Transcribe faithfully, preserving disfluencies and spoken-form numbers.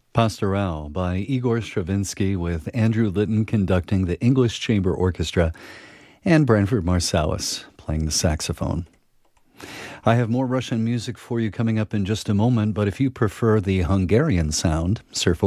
Pastoral by Igor Stravinsky with Andrew Litton conducting the English Chamber Orchestra and Branford Marsalis playing the saxophone. I have more Russian music for you coming up in just a moment, but if you prefer the Hungarian sound, surf